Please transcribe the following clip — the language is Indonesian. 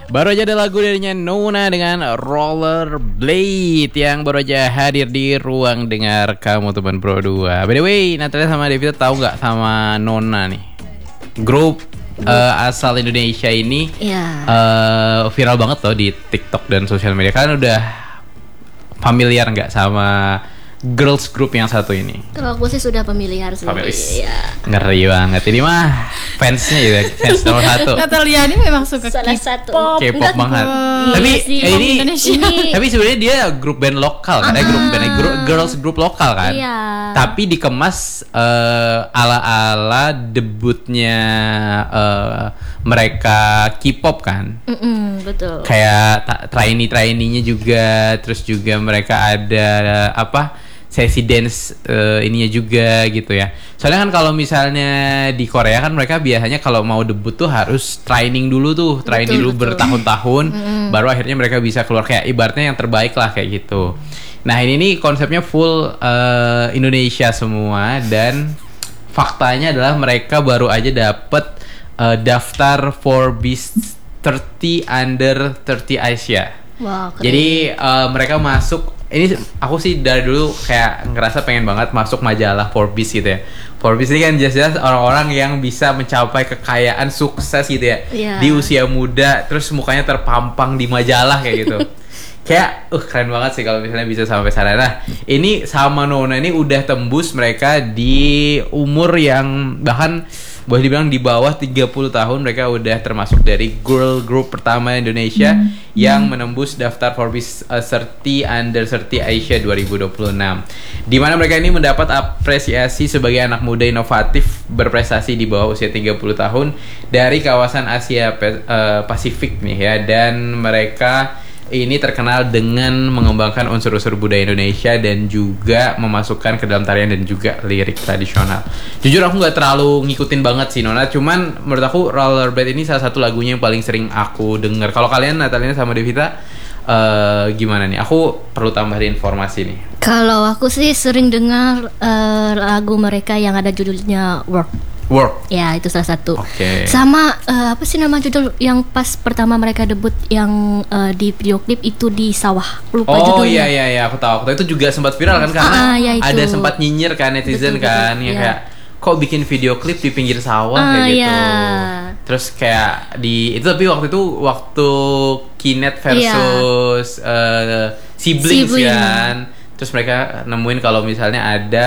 Baru aja ada lagu darinya Nona dengan Rollerblade yang baru aja hadir di ruang dengar kamu teman Pro 2. By the way, Natalia sama Devita tahu nggak sama Nona nih? Grup asal Indonesia ini viral banget loh di TikTok dan sosial media. Kalian udah familiar nggak sama girls group yang satu ini? Kalau aku sih sudah familiar sih. Ngeri banget. Ini mah fansnya ya, fans nomor satu. Natalia ini memang suka Salah satu. K-pop banget. Tapi ini tapi sebenarnya dia grup band lokal kan, girls group lokal kan. Iya. Tapi dikemas ala-ala debutnya mereka K-pop kan. Betul. Kayak trainee-nya juga, terus juga mereka ada sesi dance ininya juga gitu ya. Soalnya kan kalau misalnya di Korea kan mereka biasanya kalau mau debut tuh harus training dulu bertahun-tahun baru akhirnya mereka bisa keluar, kayak ibaratnya yang terbaik lah kayak gitu. Nah ini nih konsepnya full Indonesia semua, dan faktanya adalah mereka baru aja dapet daftar Forbes 30 Under 30 Asia. Wow, keren. Jadi mereka masuk. Ini aku sih dari dulu kayak ngerasa pengen banget masuk majalah Forbes gitu ya. Forbes ini kan jelas-jelas orang-orang yang bisa mencapai kekayaan, sukses gitu ya, di usia muda, terus mukanya terpampang di majalah kayak gitu. Kayak keren banget sih kalau misalnya bisa sampai sana. Nah ini sama Nona ini udah tembus mereka di umur yang bahkan boleh dibilang di bawah 30 tahun. Mereka udah termasuk dari girl group pertama Indonesia yang menembus daftar Forbes 30 Under 30 Asia 2026, di mana mereka ini mendapat apresiasi sebagai anak muda inovatif berprestasi di bawah usia 30 tahun dari kawasan Asia Pasifik nih ya. Dan mereka ini terkenal dengan mengembangkan unsur-unsur budaya Indonesia dan juga memasukkan ke dalam tarian dan juga lirik tradisional. Jujur aku nggak terlalu ngikutin banget sih Nona, cuman menurut aku Rollerblade ini salah satu lagunya yang paling sering aku denger. Kalau kalian Natalia sama Devita gimana nih? Aku perlu tambahin informasi nih. Kalau aku sih sering dengar lagu mereka yang ada judulnya Work. Ya, itu salah satu. Sama apa sih nama judul yang pas pertama mereka debut yang di video klip itu di sawah. Lupa judulnya. Oh iya, aku tahu. Itu juga sempat viral kan karena ada sempat nyinyir kan netizen kan, ya kayak kok bikin video klip di pinggir sawah kayak gitu. Terus kayak itu tapi waktu Kinet versus Siblings kan. Terus mereka nemuin kalau misalnya ada